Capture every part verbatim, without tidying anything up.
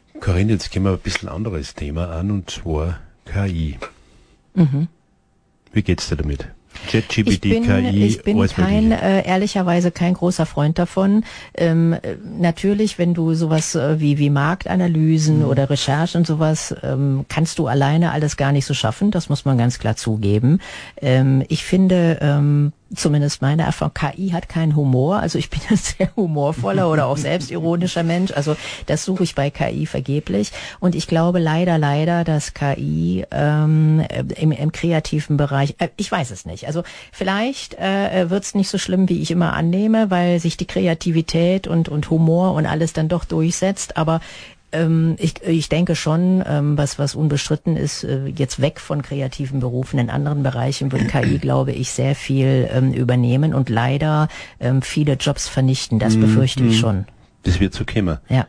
Corinne, jetzt gehen wir ein bisschen anderes Thema an, und zwar K I. Mhm. Wie geht's dir damit? ChatGPT, Ich bin, K I, ich bin alles kein, Mögliche. äh, ehrlicherweise kein großer Freund davon. Ähm, äh, natürlich, wenn du sowas äh, wie, wie Marktanalysen Mhm. oder Recherche und sowas, ähm, kannst du alleine alles gar nicht so schaffen. Das muss man ganz klar zugeben. Ähm, ich finde, ähm, zumindest meine Erfahrung, K I hat keinen Humor. Also ich bin ein sehr humorvoller oder auch selbstironischer Mensch. Also das suche ich bei K I vergeblich. Und ich glaube leider, leider, dass K I ähm, im, im kreativen Bereich, äh, ich weiß es nicht. Also vielleicht äh, wird es nicht so schlimm, wie ich immer annehme, weil sich die Kreativität und, und Humor und alles dann doch durchsetzt. Aber ähm, ich, ich denke schon, ähm, was, was unbestritten ist, äh, jetzt weg von kreativen Berufen in anderen Bereichen wird K I, glaube ich, sehr viel ähm, übernehmen und leider ähm, viele Jobs vernichten. Das befürchte ich schon. Das wird so kommen. Ja.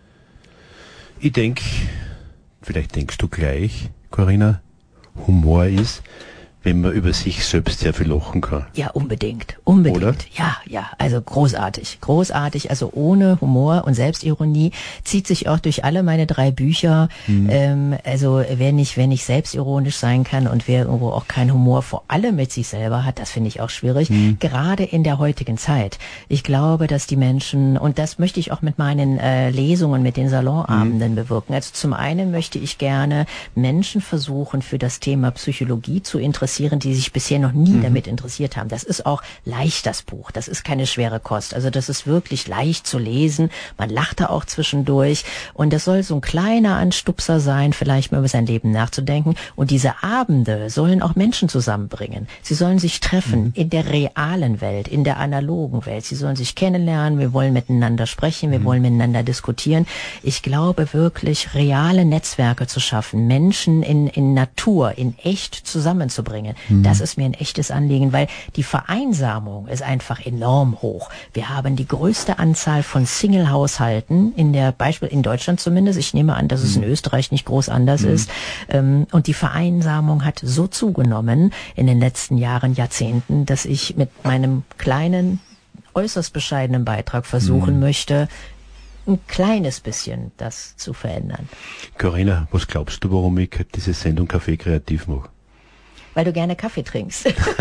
Ich denke, vielleicht denkst du gleich, Corinna, Humor ist, wenn man über sich selbst sehr viel lachen kann. Ja, unbedingt, unbedingt. Oder? Ja, ja, also großartig, großartig. Also ohne Humor und Selbstironie zieht sich auch durch alle meine drei Bücher. Mhm. Ähm, also wer nicht, wer nicht selbstironisch sein kann und wer irgendwo auch keinen Humor vor allem mit sich selber hat, das finde ich auch schwierig. Mhm. Gerade in der heutigen Zeit. Ich glaube, dass die Menschen, und das möchte ich auch mit meinen äh, Lesungen, mit den Salonabenden mhm. bewirken. Also zum einen möchte ich gerne Menschen versuchen, für das Thema Psychologie zu interessieren, die sich bisher noch nie mhm. damit interessiert haben. Das ist auch leicht, das Buch. Das ist keine schwere Kost. Also das ist wirklich leicht zu lesen. Man lacht da auch zwischendurch. Und das soll so ein kleiner Anstupser sein, vielleicht mal über sein Leben nachzudenken. Und diese Abende sollen auch Menschen zusammenbringen. Sie sollen sich treffen mhm. in der realen Welt, in der analogen Welt. Sie sollen sich kennenlernen. Wir wollen miteinander sprechen. Wir mhm. wollen miteinander diskutieren. Ich glaube wirklich, reale Netzwerke zu schaffen, Menschen in, in Natur, in echt zusammenzubringen. Mhm. Das ist mir ein echtes Anliegen, weil die Vereinsamung ist einfach enorm hoch. Wir haben die größte Anzahl von Single-Haushalten in der Beispiel in Deutschland zumindest. Ich nehme an, dass es in Österreich nicht groß anders mhm. ist. Und die Vereinsamung hat so zugenommen in den letzten Jahren, Jahrzehnten, dass ich mit meinem kleinen, äußerst bescheidenen Beitrag versuchen mhm. möchte, ein kleines bisschen das zu verändern. Corinna, was glaubst du, warum ich diese Sendung Kaffee kreativ mache? Weil du gerne Kaffee trinkst.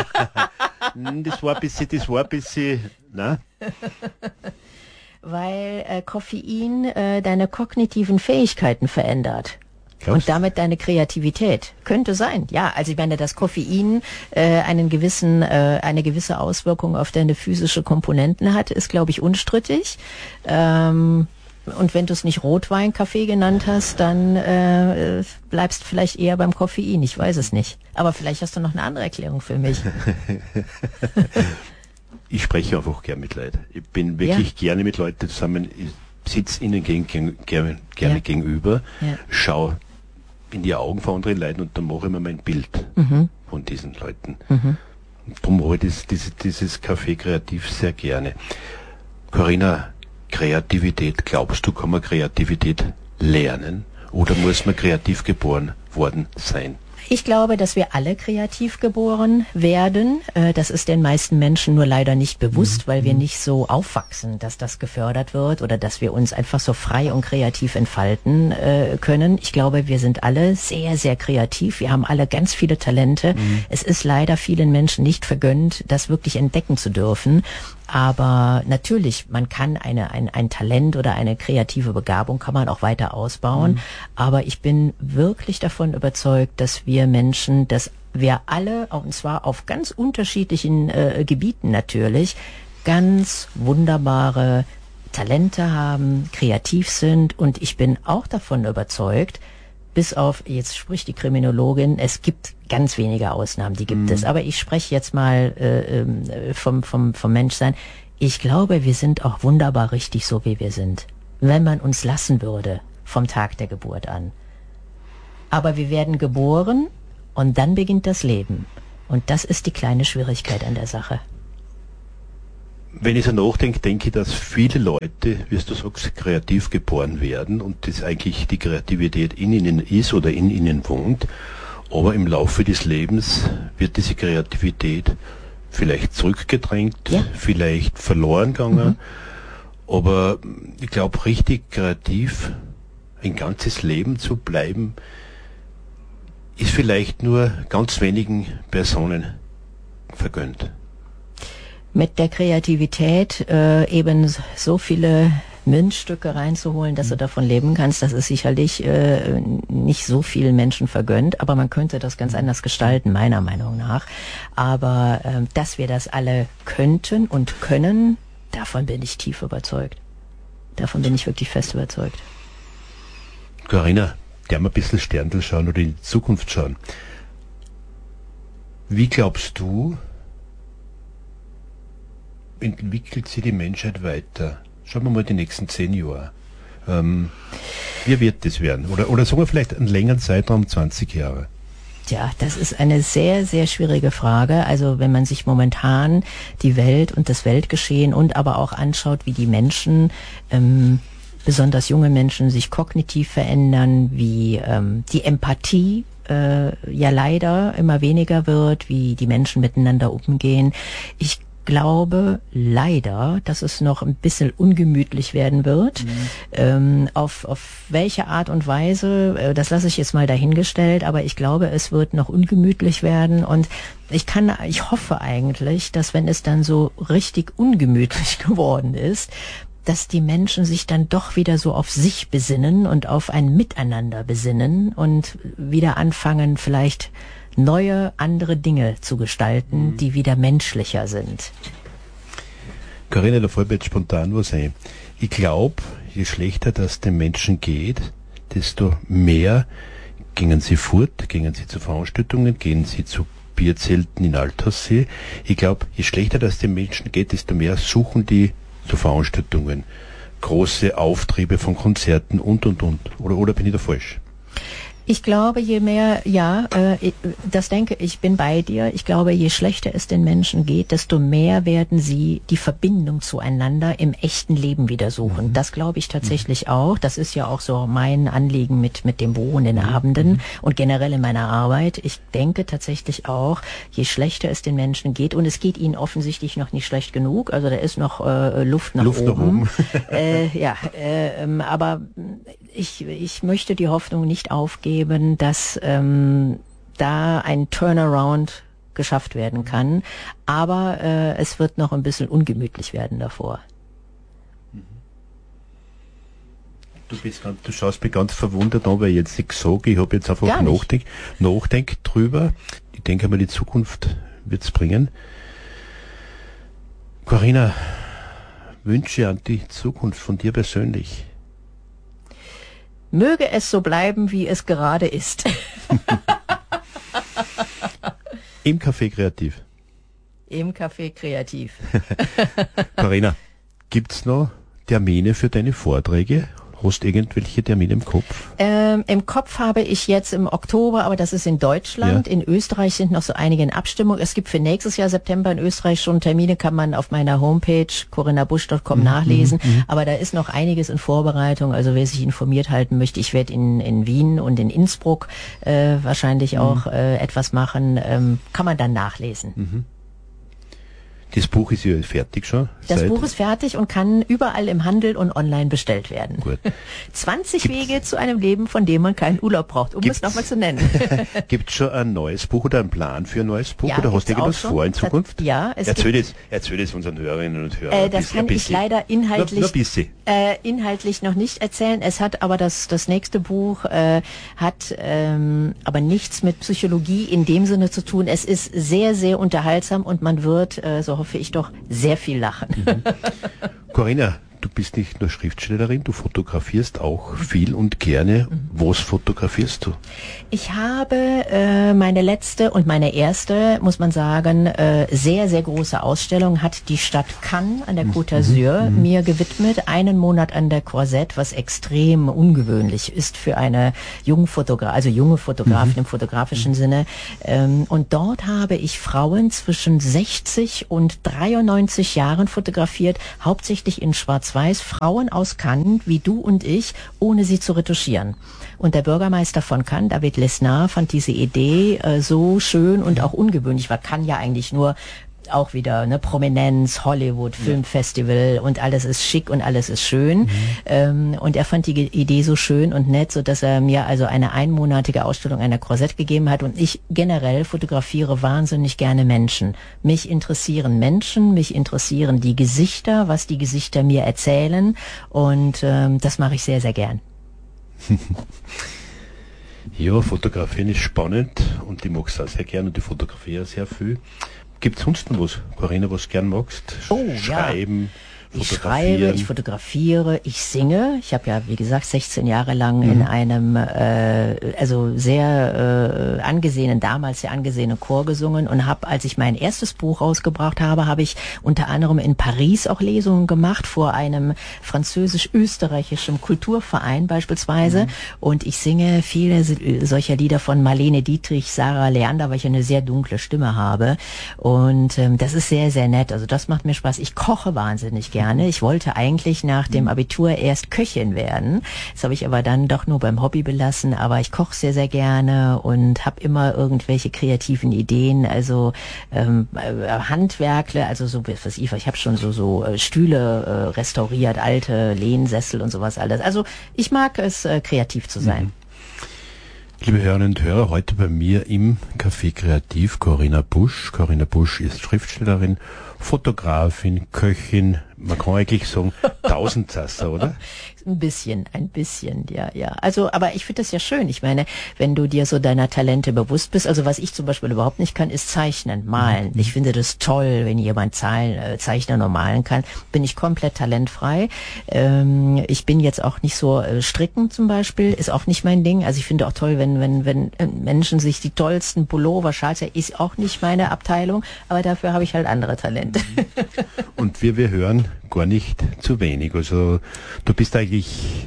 das war ein bisschen, das war ein bisschen, ne? Weil äh, Koffein äh, deine kognitiven Fähigkeiten verändert. Glaubst? Und damit deine Kreativität. Könnte sein. Ja, also ich meine, dass Koffein äh, einen gewissen, äh, eine gewisse Auswirkung auf deine physische Komponenten hat, ist, glaube ich, unstrittig. Ähm, und wenn du es nicht Rotweinkaffee genannt hast, dann äh, bleibst vielleicht eher beim Koffein. Ich weiß es nicht. Aber vielleicht hast du noch eine andere Erklärung für mich. Ich spreche einfach gern mit Leuten. Ich bin wirklich ja. gerne mit Leuten zusammen. Ich sitze ihnen gegen, gegen, gerne, gerne ja. gegenüber, ja. schaue in die Augen von anderen Leuten und dann mache ich mir mein Bild mhm. von diesen Leuten. Mhm. Darum mache ich das, dieses, dieses Café kreativ sehr gerne. Corinna, Kreativität, glaubst du, kann man Kreativität lernen oder muss man kreativ geboren worden sein? Ich glaube, dass wir alle kreativ geboren werden. Das ist den meisten Menschen nur leider nicht bewusst, weil wir nicht so aufwachsen, dass das gefördert wird oder dass wir uns einfach so frei und kreativ entfalten können. Ich glaube, wir sind alle sehr, sehr kreativ. Wir haben alle ganz viele Talente. Mhm. Es ist leider vielen Menschen nicht vergönnt, das wirklich entdecken zu dürfen. Aber natürlich, man kann eine, ein, ein Talent oder eine kreative Begabung kann man auch weiter ausbauen. Mhm. Aber ich bin wirklich davon überzeugt, dass wir Menschen, dass wir alle, und zwar auf ganz unterschiedlichen äh, Gebieten natürlich, ganz wunderbare Talente haben, kreativ sind. Und ich bin auch davon überzeugt, bis auf, jetzt spricht die Kriminologin, es gibt ganz wenige Ausnahmen, die gibt mm. es. Aber ich spreche jetzt mal äh, vom, vom, vom Menschsein. Ich glaube, wir sind auch wunderbar richtig so, wie wir sind. Wenn man uns lassen würde, vom Tag der Geburt an. Aber wir werden geboren und dann beginnt das Leben. Und das ist die kleine Schwierigkeit an der Sache. Wenn ich so nachdenke, denke ich, dass viele Leute, wie du sagst, kreativ geboren werden und das eigentlich die Kreativität in ihnen ist oder in ihnen wohnt, aber im Laufe des Lebens wird diese Kreativität vielleicht zurückgedrängt, ja. vielleicht verloren gegangen, mhm. aber ich glaube, richtig kreativ ein ganzes Leben zu bleiben, ist vielleicht nur ganz wenigen Personen vergönnt. Mit der Kreativität äh, eben so viele Münzstücke reinzuholen, dass du davon leben kannst, das ist sicherlich äh, nicht so vielen Menschen vergönnt, aber man könnte das ganz anders gestalten, meiner Meinung nach. Aber äh, dass wir das alle könnten und können, davon bin ich tief überzeugt. Davon bin ich wirklich fest überzeugt. Corinna, der mal ein bisschen Sterndl schauen oder in die Zukunft schauen. Wie glaubst du, entwickelt sich die Menschheit weiter? Schauen wir mal die nächsten zehn Jahre. Ähm, wie wird das werden? Oder, oder sagen wir vielleicht einen längeren Zeitraum, zwanzig Jahre? Tja, das ist eine sehr, sehr schwierige Frage. Also wenn man sich momentan die Welt und das Weltgeschehen und aber auch anschaut, wie die Menschen, ähm, besonders junge Menschen, sich kognitiv verändern, wie ähm, die Empathie äh, ja leider immer weniger wird, wie die Menschen miteinander umgehen. Ich glaube leider, dass es noch ein bisschen ungemütlich werden wird. Mhm. Ähm, auf, auf welche Art und Weise, äh, das lasse ich jetzt mal dahingestellt, aber ich glaube, es wird noch ungemütlich werden und ich kann, ich hoffe eigentlich, dass wenn es dann so richtig ungemütlich geworden ist, dass die Menschen sich dann doch wieder so auf sich besinnen und auf ein Miteinander besinnen und wieder anfangen, vielleicht neue, andere Dinge zu gestalten, die wieder menschlicher sind. Corinna, da fällt mir jetzt spontan was ein. Ich glaube, je schlechter das den Menschen geht, desto mehr gingen sie fort, gingen sie zu Veranstaltungen, gehen sie zu Bierzelten in Althaussee. Ich glaube, je schlechter das den Menschen geht, desto mehr suchen die zu Veranstaltungen, große Auftriebe von Konzerten und, und, und. Oder, oder bin ich da falsch? Ich glaube, je mehr, ja, äh, das denke ich, bin bei dir. Ich glaube, je schlechter es den Menschen geht, desto mehr werden sie die Verbindung zueinander im echten Leben wieder suchen. Mhm. Das glaube ich tatsächlich mhm. auch. Das ist ja auch so mein Anliegen mit, mit dem Buch und den mhm. Abenden und generell in meiner Arbeit. Ich denke tatsächlich auch, je schlechter es den Menschen geht, und es geht ihnen offensichtlich noch nicht schlecht genug, also da ist noch äh, Luft nach Luft oben. Nach oben. äh, ja, äh, ähm, aber ich, ich möchte die Hoffnung nicht aufgeben, dass ähm, da ein Turnaround geschafft werden kann. Aber äh, es wird noch ein bisschen ungemütlich werden davor. Du bist ganz, du schaust mich ganz verwundert an, weil ich jetzt nichts sage. Ich habe jetzt einfach nachdenkt, nachdenkt drüber. Ich denke mal, die Zukunft wird es bringen. Corinna, Wünsche an die Zukunft von dir persönlich. Möge es so bleiben, wie es gerade ist. Im Café Kreativ. Im Café Kreativ. Corinna, gibt's noch Termine für deine Vorträge? Hast du irgendwelche Termine im Kopf? Ähm, im Kopf habe ich jetzt im Oktober, aber das ist in Deutschland. Ja. In Österreich sind noch so einige in Abstimmung. Es gibt für nächstes Jahr September in Österreich schon Termine, kann man auf meiner Homepage corinna busch punkt com mhm, nachlesen. Mhm. Aber da ist noch einiges in Vorbereitung. Also wer sich informiert halten möchte, ich werde in, in Wien und in Innsbruck äh, wahrscheinlich mhm. auch äh, etwas machen. Ähm, kann man dann nachlesen. Mhm. Das Buch ist ja fertig schon? Das Buch ist fertig und kann überall im Handel und online bestellt werden. Gut. zwanzig Gibt's Wege zu einem Leben, von dem man keinen Urlaub braucht, um es nochmal zu nennen. Gibt es schon ein neues Buch oder einen Plan für ein neues Buch? Ja, oder hast du irgendwas vor in Zukunft? Das, ja. Es erzähl es, erzähl es unseren Hörerinnen und Hörern. Äh, das kann ich leider inhaltlich, nur, nur äh, inhaltlich noch nicht erzählen. Es hat aber das, das nächste Buch äh, hat ähm, aber nichts mit Psychologie in dem Sinne zu tun. Es ist sehr, sehr unterhaltsam und man wird, äh, so hoffe ich doch, sehr viel lachen. Mhm. Corinna, du bist nicht nur Schriftstellerin, du fotografierst auch viel und gerne. Mhm. Was fotografierst du? Ich habe äh, meine letzte und meine erste, muss man sagen, äh, sehr, sehr große Ausstellung hat die Stadt Cannes an der Côte d'Azur mhm. mir gewidmet. Einen Monat an der Croisette, was extrem ungewöhnlich ist für eine junge Fotograf, also junge Fotografin mhm. im fotografischen mhm. Sinne. Ähm, und dort habe ich Frauen zwischen sechzig und dreiundneunzig Jahren fotografiert, hauptsächlich in Schwarz-Weiß, Frauen aus Cannes, wie du und ich, ohne sie zu retuschieren. Und der Bürgermeister von Cannes, David Lesnar, fand diese Idee äh, so schön und auch ungewöhnlich, weil Cannes ja eigentlich nur auch wieder eine Prominenz, Hollywood, Filmfestival ja. und alles ist schick und alles ist schön. Mhm. Ähm, und er fand die Idee so schön und nett, so dass er mir also eine einmonatige Ausstellung einer Korsett gegeben hat. Und ich generell fotografiere wahnsinnig gerne Menschen. Mich interessieren Menschen, mich interessieren die Gesichter, was die Gesichter mir erzählen. Und ähm, das mache ich sehr, sehr gern. Ja, fotografieren ist spannend und ich mag es auch sehr gern und ich fotografiere sehr viel. Gibt es sonst noch was, Corinna, was du gern magst? Oh, Schreiben, ja. Ich schreibe, ich fotografiere, ich singe. Ich habe ja, wie gesagt, sechzehn Jahre lang mhm. in einem, äh, also sehr äh, angesehenen, damals sehr angesehenen Chor gesungen und habe, als ich mein erstes Buch rausgebracht habe, habe ich unter anderem in Paris auch Lesungen gemacht vor einem französisch-österreichischen Kulturverein beispielsweise. Mhm. Und ich singe viele solcher Lieder von Marlene Dietrich, Sarah Leander, weil ich eine sehr dunkle Stimme habe. Und ähm, das ist sehr, sehr nett. Also das macht mir Spaß. Ich koche wahnsinnig gerne. Gerne. Ich wollte eigentlich nach dem Abitur erst Köchin werden. Das habe ich aber dann doch nur beim Hobby belassen. Aber ich koche sehr, sehr gerne und habe immer irgendwelche kreativen Ideen. Also ähm, Handwerkle, also so was ich, ich habe schon so so äh, Stühle äh, restauriert, alte Lehnsessel und sowas alles. Also ich mag es, äh, kreativ zu sein. Mhm. Liebe Hörerinnen und Hörer, heute bei mir im Café Kreativ Corinna Busch. Corinna Busch ist Schriftstellerin, Fotografin, Köchin, man kann eigentlich sagen, Tausendsasser, oder? Ein bisschen, ein bisschen, ja, ja. Also, aber ich finde das ja schön. Ich meine, wenn du dir so deiner Talente bewusst bist, also was ich zum Beispiel überhaupt nicht kann, ist zeichnen, malen. Mhm. Ich finde das toll, wenn jemand Zahlen, äh, zeichnen und malen kann. Bin ich komplett talentfrei. Ähm, ich bin jetzt auch nicht so äh, stricken zum Beispiel, ist auch nicht mein Ding. Also ich finde auch toll, wenn, wenn, wenn äh, Menschen sich die tollsten Pullover, Schals, ist auch nicht meine Abteilung, aber dafür habe ich halt andere Talente. Und wir, wir hören gar nicht zu wenig. Also du bist eigentlich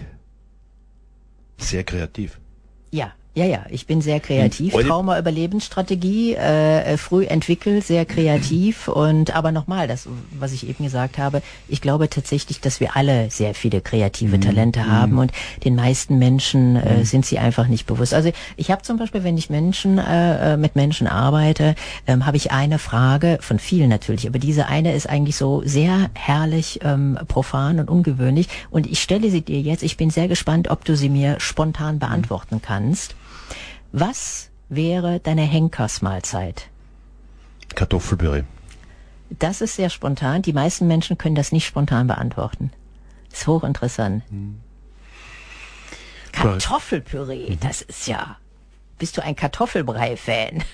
sehr kreativ. Ja. Ja, ja, ich bin sehr kreativ. Trauma-Überlebensstrategie, äh, früh entwickelt, sehr kreativ. Und aber nochmal, das, was ich eben gesagt habe, ich glaube tatsächlich, dass wir alle sehr viele kreative Talente mm. haben und den meisten Menschen äh, mm. sind sie einfach nicht bewusst. Also ich habe zum Beispiel, wenn ich Menschen äh, mit Menschen arbeite, ähm, habe ich eine Frage, von vielen natürlich, aber diese eine ist eigentlich so sehr herrlich, ähm, profan und ungewöhnlich. Und ich stelle sie dir jetzt, ich bin sehr gespannt, ob du sie mir spontan beantworten kannst. Was wäre deine Henkersmahlzeit? Kartoffelpüree. Das ist sehr spontan. Die meisten Menschen können das nicht spontan beantworten. Ist hochinteressant. Hm. Kartoffelpüree, mhm. das ist ja... Bist du ein Kartoffelbrei-Fan?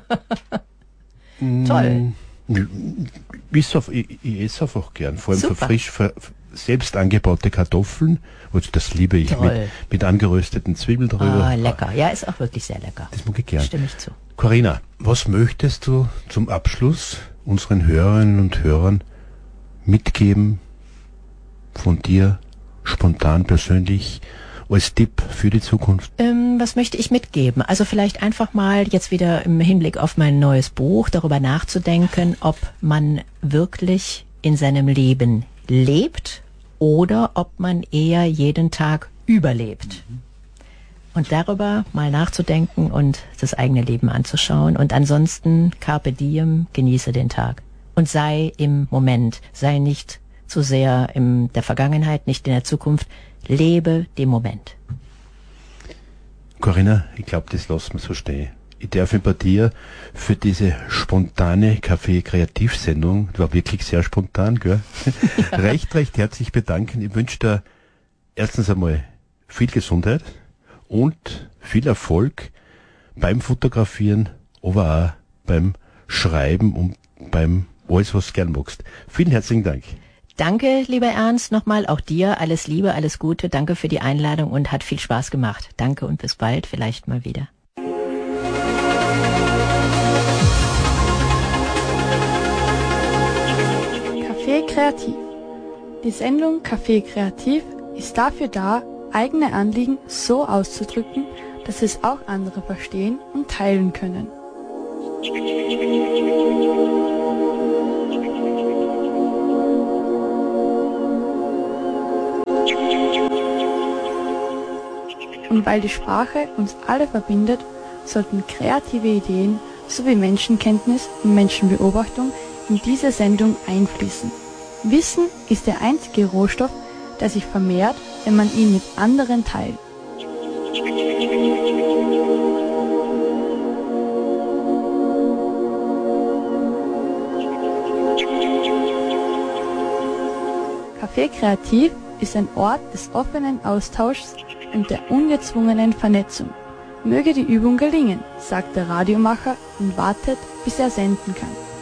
Toll. Ich, ich, ich esse einfach gern. Vor allem für frisch, für selbst angebaute Kartoffeln. Also das liebe ich mit, mit angerösteten Zwiebeln drüber. Ah, lecker. Ja, ist auch wirklich sehr lecker. Das mag ich gern. Stimme ich zu. Corinna, was möchtest du zum Abschluss unseren Hörerinnen und Hörern mitgeben von dir, spontan, persönlich, als Tipp für die Zukunft? Ähm, was möchte ich mitgeben? Also vielleicht einfach mal jetzt wieder im Hinblick auf mein neues Buch darüber nachzudenken, ob man wirklich in seinem Leben lebt oder ob man eher jeden Tag überlebt. Mhm. Und darüber mal nachzudenken und das eigene Leben anzuschauen. Und ansonsten carpe diem, genieße den Tag. Und sei im Moment, sei nicht zu sehr in der Vergangenheit, nicht in der Zukunft. Lebe den Moment. Corinna, ich glaube, das lassen wir so stehen. Ich darf mich bei dir für diese spontane Café-Kreativsendung, die war wirklich sehr spontan, gell? Ja. recht, recht herzlich bedanken. Ich wünsche dir erstens einmal viel Gesundheit und viel Erfolg beim Fotografieren, aber auch beim Schreiben und beim alles, was du gern magst. Vielen herzlichen Dank. Danke, lieber Ernst, nochmal auch dir. Alles Liebe, alles Gute. Danke für die Einladung und hat viel Spaß gemacht. Danke und bis bald, vielleicht mal wieder. Café Kreativ. Die Sendung Café Kreativ ist dafür da, eigene Anliegen so auszudrücken, dass es auch andere verstehen und teilen können. Und weil die Sprache uns alle verbindet, sollten kreative Ideen sowie Menschenkenntnis und Menschenbeobachtung in diese Sendung einfließen. Wissen ist der einzige Rohstoff, der sich vermehrt, wenn man ihn mit anderen teilt. Café Kreativ ist ein Ort des offenen Austauschs und der ungezwungenen Vernetzung. Möge die Übung gelingen, sagt der Radiomacher und wartet, bis er senden kann.